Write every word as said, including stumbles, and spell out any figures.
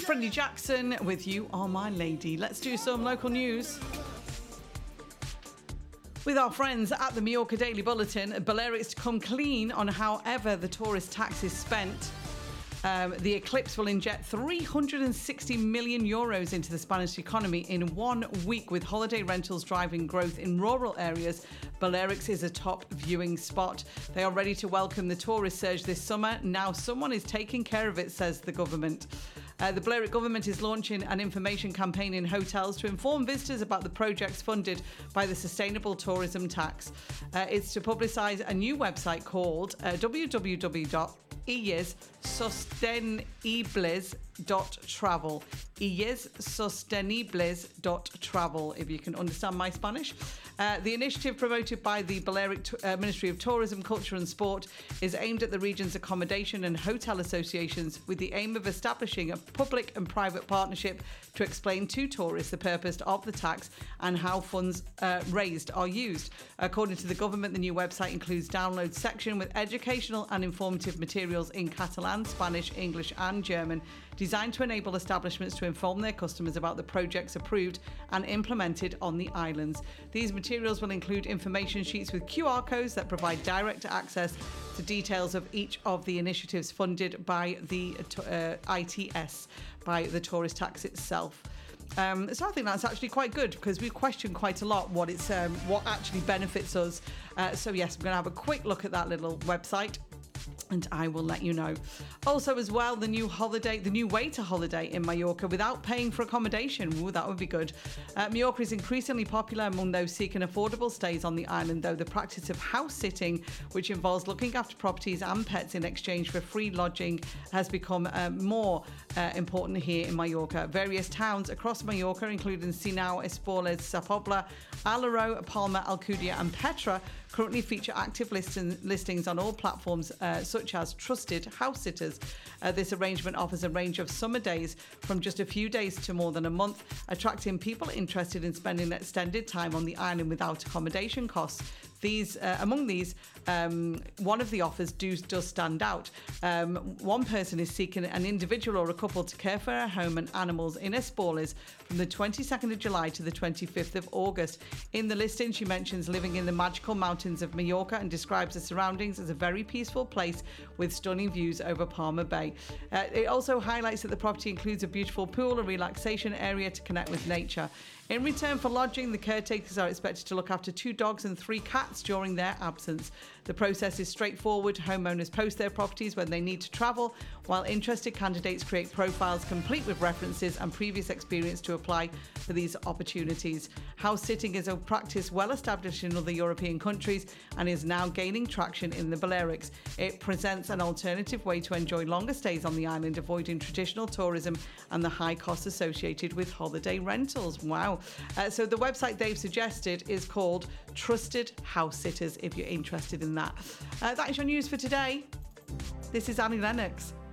Freddie Jackson with You Are My Lady. Let's do some local news. With our friends at the Mallorca Daily Bulletin, Balearics to come clean on however the tourist tax is spent. Um, the eclipse will inject three hundred sixty million euros into the Spanish economy in one week, with holiday rentals driving growth in rural areas. Balearics is a top viewing spot. They are ready to welcome the tourist surge this summer. Now someone is taking care of it, says the government. Uh, the Balearic government is launching an information campaign in hotels to inform visitors about the projects funded by the Sustainable Tourism Tax. Uh, it's to publicise a new website called uh, w w w dot illes sostenibles dot travel. illes sostenibles dot travel, if you can understand my Spanish. Uh, the initiative, promoted by the Balearic uh, Ministry of Tourism, Culture and Sport, is aimed at the region's accommodation and hotel associations, with the aim of establishing a public and private partnership to explain to tourists the purpose of the tax and how funds uh, raised are used. According to the government, the new website includes download section with educational and informative materials in Catalan, Spanish, English and German, designed to enable establishments to inform their customers about the projects approved and implemented on the islands. These materials will include information sheets with Q R codes that provide direct access to details of each of the initiatives funded by the uh, I T S, by the tourist tax itself. Um, so I think that's actually quite good, because we've questioned quite a lot what it's um, what actually benefits us. Uh, so yes, we're going to have a quick look at that little website, and I will let you know. Also, as well, the new holiday, the new way to holiday in Mallorca without paying for accommodation. Ooh, that would be good. Uh, Mallorca is increasingly popular among those seeking affordable stays on the island, though the practice of house sitting, which involves looking after properties and pets in exchange for free lodging, has become uh, more uh, important here in Mallorca. Various towns across Mallorca, including Sinau, Esporles, Sa Pobla, Alaro, Palma, Alcudia and Petra, currently feature active listing, listings on all platforms uh, such as Trusted House Sitters. Uh, this arrangement offers a range of summer days from just a few days to more than a month, attracting people interested in spending extended time on the island without accommodation costs. These, uh, among these, um, one of the offers do, does stand out. Um, one person is seeking an individual or a couple to care for a home and animals in Esporles from the twenty-second of July to the twenty-fifth of August. In the listing, she mentions living in the magical mountains of Mallorca and describes the surroundings as a very peaceful place with stunning views over Palma Bay. Uh, it also highlights that the property includes a beautiful pool, a relaxation area to connect with nature. In return for lodging, the caretakers are expected to look after two dogs and three cats during their absence. The process is straightforward. Homeowners post their properties when they need to travel, while interested candidates create profiles complete with references and previous experience to apply for these opportunities. House sitting is a practice well established in other European countries and is now gaining traction in the Balearics. It presents an alternative way to enjoy longer stays on the island, avoiding traditional tourism and the high costs associated with holiday rentals. Wow. Uh, so the website they've suggested is called Trusted House Sitters, if you're interested in that. Uh, that is your news for today. This is Annie Lennox.